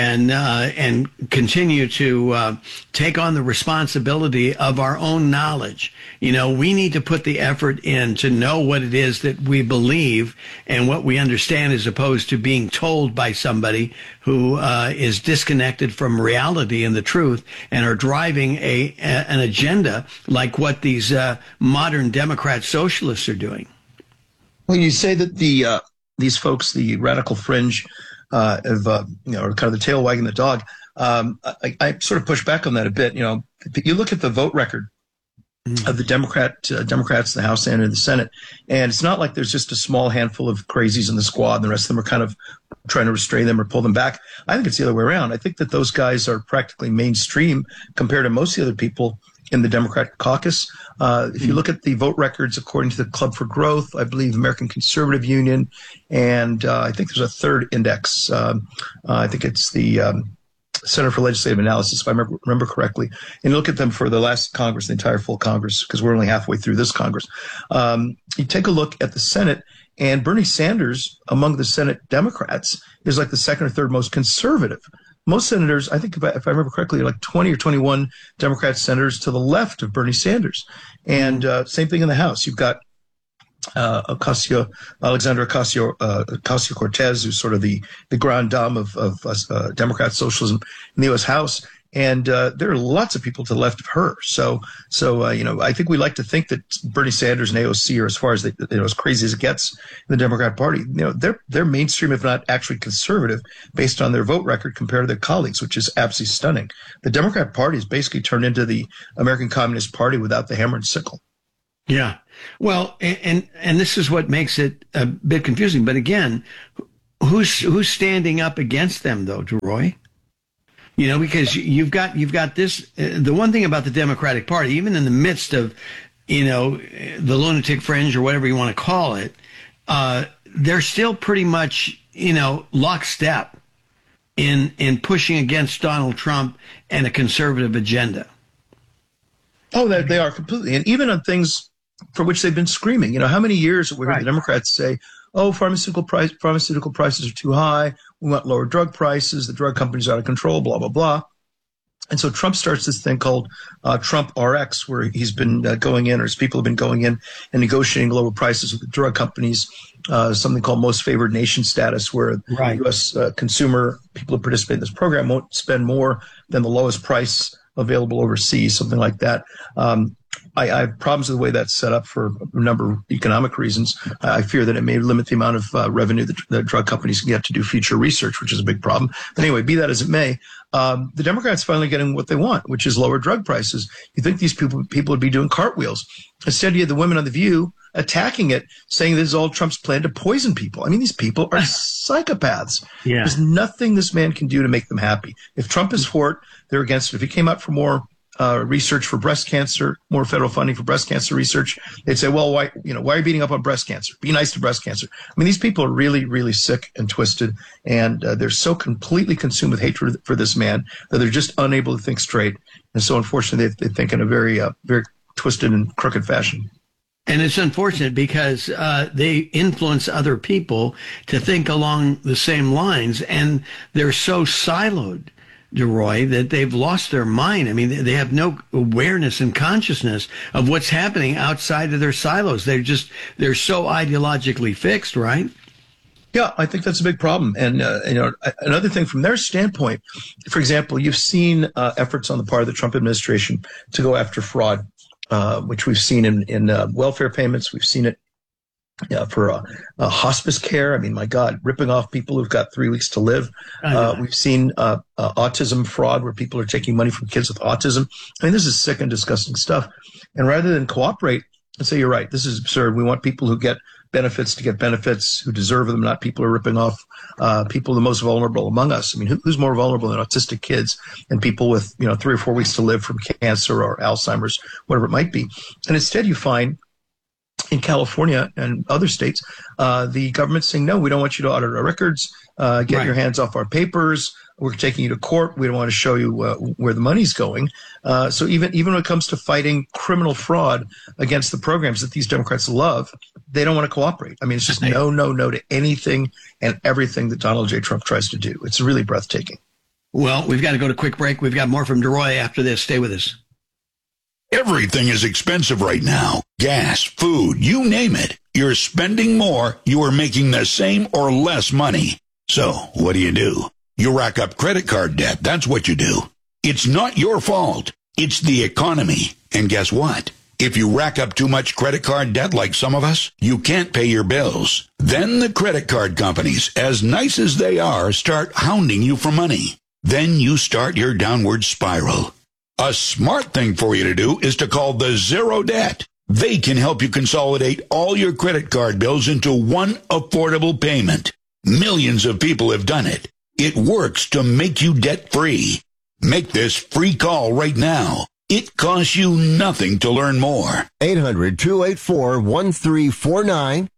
and continue to take on the responsibility of our own knowledge. We need to put the effort in to know what it is that we believe and what we understand as opposed to being told by somebody who is disconnected from reality and the truth and are driving an agenda like what these modern Democrat socialists are doing. Well, you say that these folks, the radical fringe, are kind of the tail wagging the dog. I sort of push back on that a bit. You look at the vote record of the Democrats, the House and in the Senate. And it's not like there's just a small handful of crazies in the squad and the rest of them are kind of trying to restrain them or pull them back. I think it's the other way around. I think that those guys are practically mainstream compared to most of the other people in the Democratic caucus. If you look at the vote records, according to the Club for Growth, I believe American Conservative Union, and I think there's a third index. I think it's the Center for Legislative Analysis, if I remember correctly, and look at them for the last Congress, the entire full Congress, because we're only halfway through this Congress. You take a look at the Senate, and Bernie Sanders, among the Senate Democrats, is like the second or third most conservative. Most senators, I think if I remember correctly, are like 20 or 21 Democrat senators to the left of Bernie Sanders. And same thing in the House. You've got Alexandra Ocasio-Cortez, who's sort of the grande dame of Democrat socialism in the U.S. House. And there are lots of people to the left of her. So I think we like to think that Bernie Sanders and AOC are as far as as crazy as it gets in the Democrat Party. They're mainstream, if not actually conservative, based on their vote record compared to their colleagues, which is absolutely stunning. The Democrat Party has basically turned into the American Communist Party without the hammer and sickle. Yeah. Well, and this is what makes it a bit confusing. But again, who's standing up against them, though, DeRoy? Because you've got this. The one thing about the Democratic Party, even in the midst of, the lunatic fringe or whatever you want to call it, they're still pretty much, lockstep in pushing against Donald Trump and a conservative agenda. Oh, they are completely, and even on things for which they've been screaming. How many years have we heard the Democrats say, "Oh, pharmaceutical prices are too high. We want lower drug prices. The drug companies are out of control, blah, blah, blah." And so Trump starts this thing called Trump RX, where he's been going in, or his people have been going in and negotiating lower prices with the drug companies, something called most favored nation status, where the U.S. Consumer, people who participate in this program, won't spend more than the lowest price available overseas, something like that. I have problems with the way that's set up for a number of economic reasons. I fear that it may limit the amount of revenue that the drug companies can get to do future research, which is a big problem. But anyway, be that as it may, the Democrats finally getting what they want, which is lower drug prices. You think these people would be doing cartwheels. Instead, you had the women on The View attacking it, saying this is all Trump's plan to poison people. I mean, these people are psychopaths. Yeah. There's nothing this man can do to make them happy. If Trump is for it, they're against it. If he came out for more research for breast cancer, more federal funding for breast cancer research, they'd say, well, why are you beating up on breast cancer? Be nice to breast cancer. I mean, these people are really, really sick and twisted, and they're so completely consumed with hatred for this man that they're just unable to think straight. And so, unfortunately, they think in a very, very twisted and crooked fashion. And it's unfortunate because they influence other people to think along the same lines, and they're so siloed, DeRoy, that they've lost their mind. I mean, they have no awareness and consciousness of what's happening outside of their silos. They're so ideologically fixed, right? Yeah, I think that's a big problem. And, another thing from their standpoint, for example, you've seen efforts on the part of the Trump administration to go after fraud, which we've seen in welfare payments. We've seen it for hospice care. I mean, my God, ripping off people who've got 3 weeks to live. We've seen autism fraud, where people are taking money from kids with autism. I mean, this is sick and disgusting stuff. And rather than cooperate and say, you're right, this is absurd. We want people who get benefits to get benefits, who deserve them, not people who are ripping off people the most vulnerable among us. I mean, who's more vulnerable than autistic kids and people with 3 or 4 weeks to live from cancer or Alzheimer's, whatever it might be. And instead you find in California and other states, the government's saying, no, we don't want you to audit our records, get your hands off our papers. We're taking you to court. We don't want to show you where the money's going. So even when it comes to fighting criminal fraud against the programs that these Democrats love, they don't want to cooperate. I mean, it's just no to anything and everything that Donald J. Trump tries to do. It's really breathtaking. Well, we've got to go to a quick break. We've got more from DeRoy after this. Stay with us. Everything is expensive right now. Gas, food, you name it. You're spending more, you are making the same or less money. So, what do? You rack up credit card debt. That's what you do. It's not your fault. It's the economy. And guess what? If you rack up too much credit card debt like some of us, you can't pay your bills. Then the credit card companies, as nice as they are, start hounding you for money. Then you start your downward spiral. A smart thing for you to do is to call the Zero Debt. They can help you consolidate all your credit card bills into one affordable payment. Millions of people have done it. It works to make you debt-free. Make this free call right now. It costs you nothing to learn more. 800-284-1349.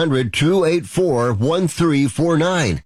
800-284-1349.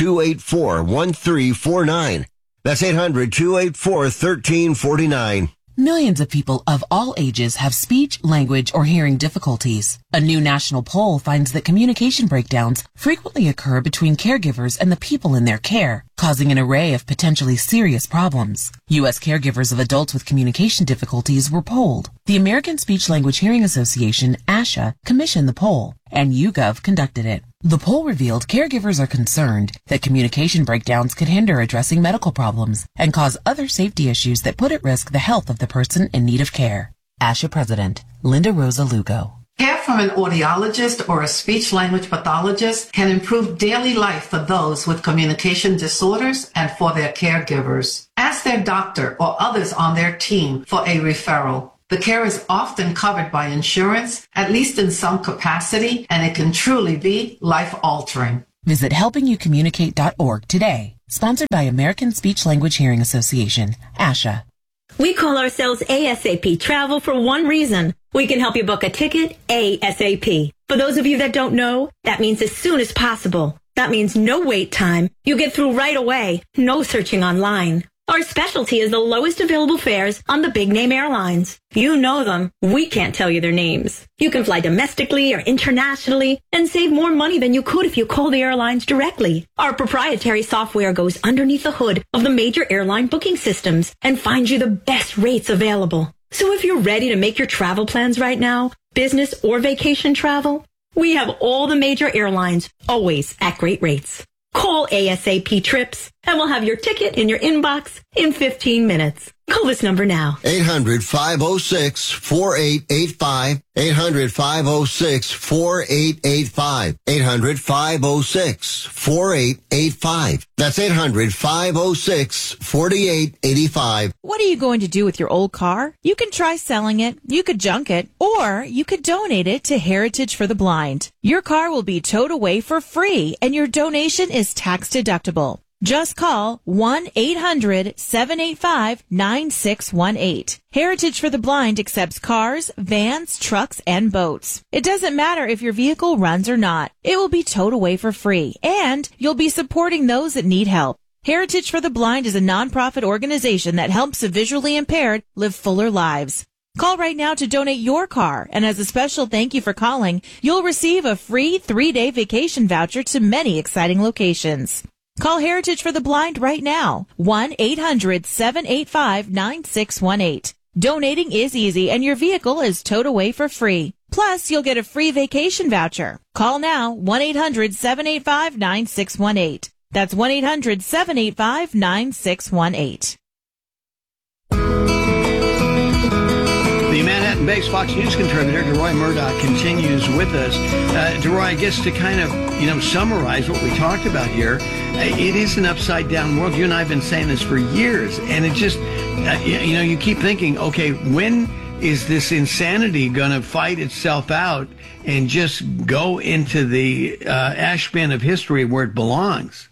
800-284-1349. That's 800-284-1349. Millions of people of all ages have speech, language, or hearing difficulties. A new national poll finds that communication breakdowns frequently occur between caregivers and the people in their care, causing an array of potentially serious problems. U.S. caregivers of adults with communication difficulties were polled. The American Speech Language Hearing Association, ASHA, commissioned the poll, and YouGov conducted it. The poll revealed caregivers are concerned that communication breakdowns could hinder addressing medical problems and cause other safety issues that put at risk the health of the person in need of care. ASHA President Linda Rosa Lugo. Care from an audiologist or a speech-language pathologist can improve daily life for those with communication disorders and for their caregivers. Ask their doctor or others on their team for a referral. The care is often covered by insurance, at least in some capacity, and it can truly be life-altering. Visit helpingyoucommunicate.org today. Sponsored by American Speech Language Hearing Association, ASHA. We call ourselves ASAP Travel for one reason. We can help you book a ticket ASAP. For those of you that don't know, that means as soon as possible. That means no wait time. You get through right away. No searching online. Our specialty is the lowest available fares on the big-name airlines. You know them. We can't tell you their names. You can fly domestically or internationally and save more money than you could if you call the airlines directly. Our proprietary software goes underneath the hood of the major airline booking systems and finds you the best rates available. So if you're ready to make your travel plans right now, business or vacation travel, we have all the major airlines, always at great rates. Call ASAP Trips, and we'll have your ticket in your inbox in 15 minutes. Call this number now. 800-506-4885. 800-506-4885. 800-506-4885. That's 800-506-4885. What are you going to do with your old car? You can try selling it, you could junk it, or you could donate it to Heritage for the Blind. Your car will be towed away for free, and your donation is tax deductible. Just call 1-800-785-9618. Heritage for the Blind accepts cars, vans, trucks, and boats. It doesn't matter if your vehicle runs or not. It will be towed away for free, and you'll be supporting those that need help. Heritage for the Blind is a nonprofit organization that helps the visually impaired live fuller lives. Call right now to donate your car, and as a special thank you for calling, you'll receive a free 3-day vacation voucher to many exciting locations. Call Heritage for the Blind right now, 1-800-785-9618. Donating is easy, and your vehicle is towed away for free. Plus, you'll get a free vacation voucher. Call now, 1-800-785-9618. That's 1-800-785-9618. The Manhattan-based Fox News contributor, DeRoy Murdoch, continues with us. DeRoy, I guess to kind of, summarize what we talked about here, it is an upside-down world. You and I have been saying this for years, and it just, you keep thinking, okay, when is this insanity going to fight itself out and just go into the ash bin of history where it belongs?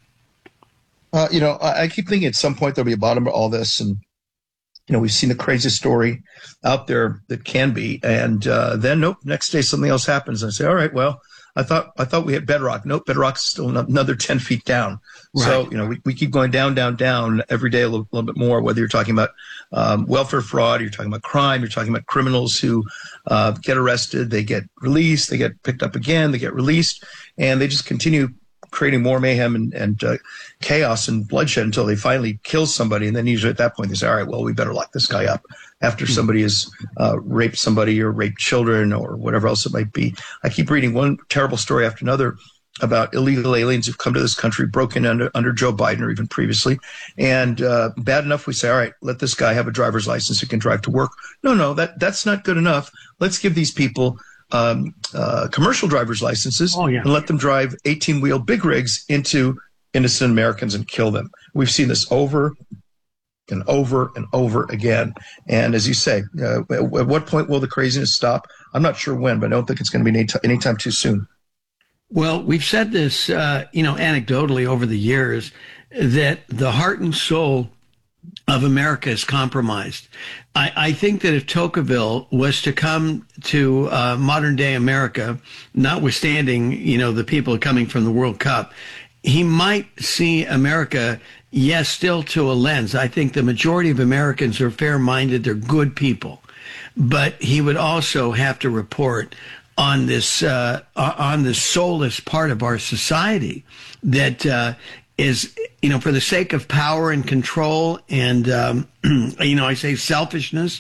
I keep thinking at some point there'll be a bottom to all this, and we've seen the craziest story out there that can be, and then nope, next day something else happens, and I say, all right, well, I thought we had bedrock. Nope, bedrock's still another 10 feet down. Right. So we keep going down every day a little bit more. Whether you're talking about welfare fraud, you're talking about crime, you're talking about criminals who get arrested, they get released, they get picked up again, they get released, and they just continue creating more mayhem and chaos and bloodshed until they finally kill somebody. And then usually at that point they say, all right, well, we better lock this guy up after somebody has raped somebody or raped children or whatever else it might be. I keep reading one terrible story after another about illegal aliens who've come to this country, broken under Joe Biden or even previously. And bad enough, we say, all right, let this guy have a driver's license who can drive to work. No, that's not good enough. Let's give these people commercial driver's licenses and let them drive 18-wheel big rigs into innocent Americans and kill them. We've seen this over and over and over again. And as you say, at what point will the craziness stop? I'm not sure when, but I don't think it's going to be anytime too soon. Well, we've said this, anecdotally over the years, that the heart and soul of America is compromised. I think that if Tocqueville was to come to modern day America, notwithstanding, the people coming from the World Cup, he might see America, yes, still to a lens. I think the majority of Americans are fair-minded. They're good people. But he would also have to report on this soulless part of our society that is, for the sake of power and control and, I say selfishness,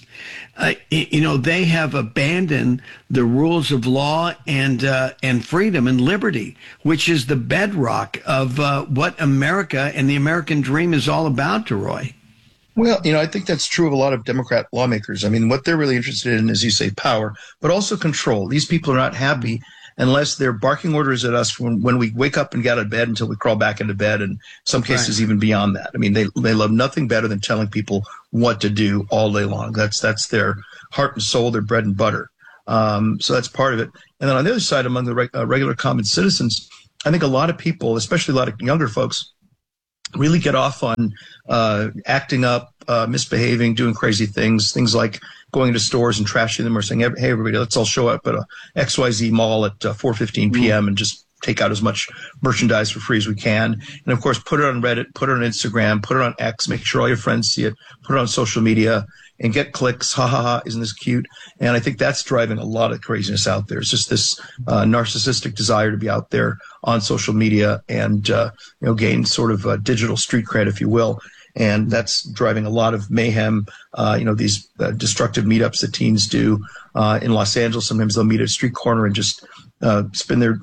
they have abandoned the rules of law and freedom and liberty, which is the bedrock of what America and the American dream is all about, DeRoy. Well, I think that's true of a lot of Democrat lawmakers. I mean, what they're really interested in, as you say, power, but also control. These people are not happy unless they're barking orders at us when we wake up and get out of bed until we crawl back into bed, and in some cases even beyond that. I mean, they love nothing better than telling people what to do all day long. That's their heart and soul, their bread and butter. So that's part of it. And then on the other side, among the regular common citizens, I think a lot of people, especially a lot of younger folks, really get off on acting up, misbehaving, doing crazy things like going into stores and trashing them or saying, hey, everybody, let's all show up at a XYZ mall at 4:15 p.m. and just take out as much merchandise for free as we can. And, of course, put it on Reddit, put it on Instagram, put it on X, make sure all your friends see it, put it on social media, and get clicks. Ha, ha, ha, isn't this cute? And I think that's driving a lot of craziness out there. It's just this narcissistic desire to be out there on social media and, gain sort of digital street cred, if you will. And that's driving a lot of mayhem. These destructive meetups that teens do in Los Angeles. Sometimes they'll meet at a street corner and just spin their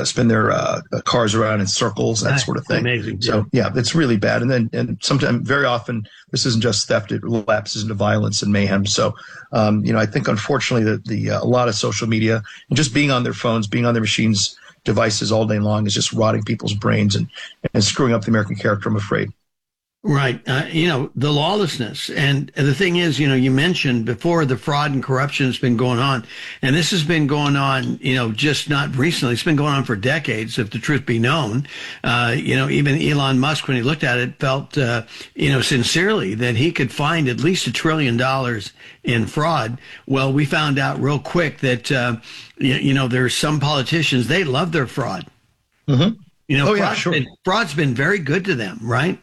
cars around in circles, that sort of thing. Amazing. So it's really bad. And sometimes, very often, this isn't just theft; it lapses into violence and mayhem. So, I think unfortunately that a lot of social media and just being on their phones, being on their machines, devices all day long is just rotting people's brains and screwing up the American character, I'm afraid. Right. The lawlessness. And the thing is, you mentioned before the fraud and corruption has been going on. And this has been going on, just not recently. It's been going on for decades, if the truth be known. Even Elon Musk, when he looked at it, felt, sincerely that he could find at least $1 trillion in fraud. Well, we found out real quick that, there's some politicians, they love their fraud. Mm-hmm. Fraud's been very good to them, right?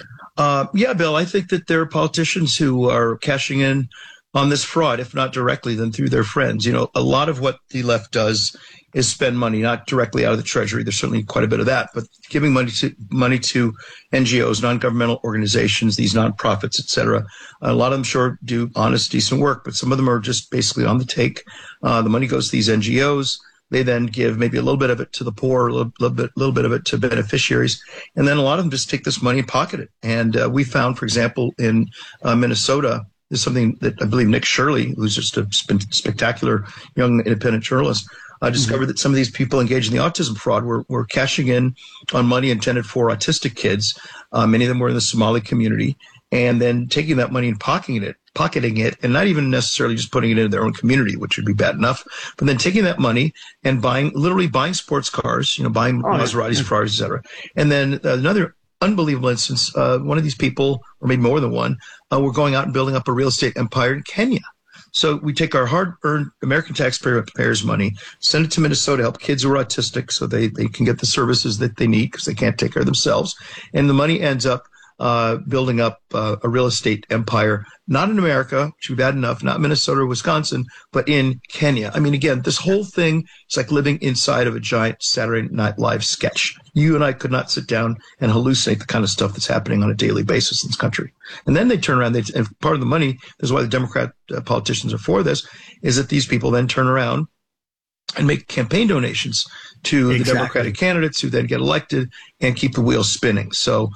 Bill, I think that there are politicians who are cashing in on this fraud, if not directly, then through their friends. A lot of what the left does is spend money, not directly out of the Treasury. There's certainly quite a bit of that, but giving money to NGOs, non-governmental organizations, these nonprofits, et cetera. A lot of them sure do honest, decent work, but some of them are just basically on the take. The money goes to these NGOs. They then give maybe a little bit of it to the poor, a little bit of it to beneficiaries, and then a lot of them just take this money and pocket it. And we found, for example, in Minnesota, there's something that I believe Nick Shirley, who's just a spectacular young independent journalist, discovered that some of these people engaged in the autism fraud were cashing in on money intended for autistic kids. Many of them were in the Somali community, and then taking that money and pocketing it, and not even necessarily just putting it into their own community, which would be bad enough, but then taking that money and literally buying sports cars, buying Maseratis, Ferraris, et cetera. And then another unbelievable instance, one of these people, or maybe more than one, were going out and building up a real estate empire in Kenya. So we take our hard-earned American taxpayers' money, send it to Minnesota, help kids who are autistic so they can get the services that they need because they can't take care of themselves. And the money ends up building up a real estate empire, not in America, which would be bad enough, not Minnesota or Wisconsin, but in Kenya. I mean, again, this whole thing is like living inside of a giant Saturday Night Live sketch. You and I could not sit down and hallucinate the kind of stuff that's happening on a daily basis in this country. And then they turn around, and part of the money, this is why the Democrat politicians are for this, is that these people then turn around and make campaign donations to the Democratic candidates who then get elected and keep the wheels spinning. So,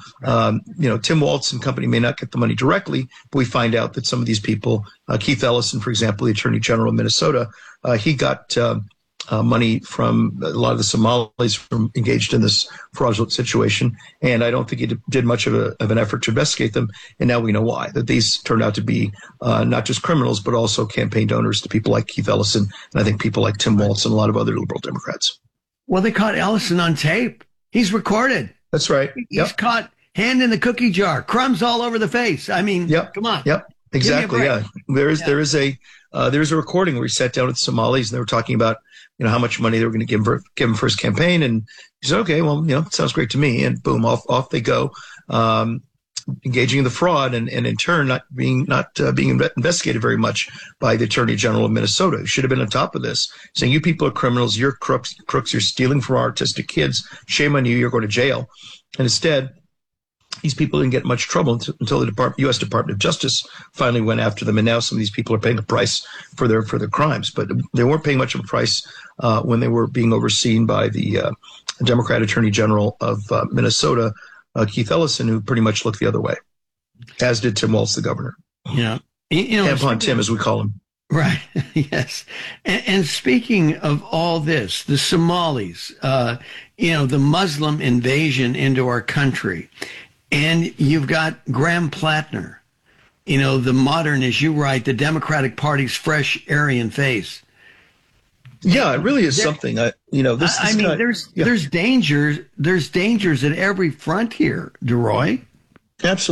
Tim Walz and company may not get the money directly, but we find out that some of these people, Keith Ellison, for example, the Attorney General of Minnesota, he got money from a lot of the Somalis from engaged in this fraudulent situation. And I don't think he did much of an effort to investigate them. And now we know why, that these turned out to be not just criminals, but also campaign donors to people like Keith Ellison. And I think people like Tim Walz and a lot of other liberal Democrats. Well, they caught Ellison on tape. He's recorded. That's right. He's caught hand in the cookie jar, crumbs all over the face. I mean, come on. Yep. Exactly. Yeah. There is a recording where he sat down with the Somalis and they were talking about, how much money they were going to give him for his campaign. And he said, okay, well, it sounds great to me. And boom, off they go. engaging in the fraud, and in turn not being investigated very much by the Attorney General of Minnesota, who should have been on top of this, saying, you people are criminals, you're crooks, you're stealing from our autistic kids, shame on you, you're going to jail. And instead, these people didn't get much trouble until the U.S. Department of Justice finally went after them, and now some of these people are paying a price for their crimes. But they weren't paying much of a price when they were being overseen by the Democrat Attorney General of Minnesota, Keith Ellison, who pretty much looked the other way, as did Tim Walz, the governor. Yeah, Tampon Tim, as we call him. Right. Yes. And speaking of all this, the Somalis, the Muslim invasion into our country. And you've got Graham Plattner, the modern, as you write, the Democratic Party's fresh Aryan face. Yeah, it really is something. There's dangers at every front here, DeRoy. Absolutely.